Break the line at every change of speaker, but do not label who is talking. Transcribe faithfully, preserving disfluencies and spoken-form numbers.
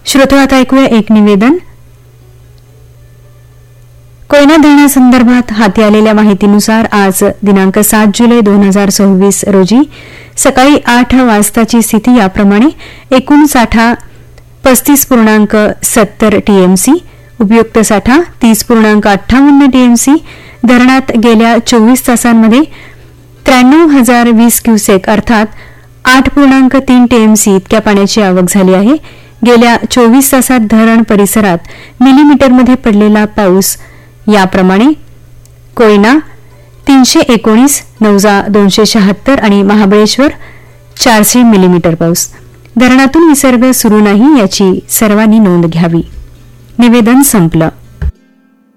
श्रोते, आता ऐकूया एक निवेदन. कोयना धरणासंदर्भात हाती आलेल्या माहितीनुसार आज दिनांक सात जुलै दोन हजार सव्वीस रोजी सकाळी आठ वाजताची स्थिती याप्रमाणे: एकूण साठा पस्तीस पूर्णांक सत्तर टीएमसी, उपयुक्त साठा तीस पूर्णांक अठ्ठावन्न टीएमसी. धरणात गेल्या चोवीस तासांमध्ये त्र्याण्णव हजार वीस क्युसेक अर्थात आठ पूर्णांक तीन टीएमसी इतक्या पाण्याची आवक झाली आहे. गेल्या चोवीस तासात धरण परिसरात मिलीमीटरमध्ये पडलेला पाऊस याप्रमाणे: कोयना तीनशे एकोणीस, नवजा दोनशे शहात्तर आणि महाबळेश्वर चारशे मिलीमीटर पाऊस. धरणातून विसर्ग सुरू नाही याची सर्वांनी नोंद घ्यावी. निवेदन संपलं.